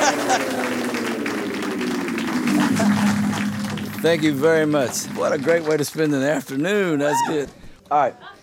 Thank you very much. What a great way to spend an afternoon. That's good. All right.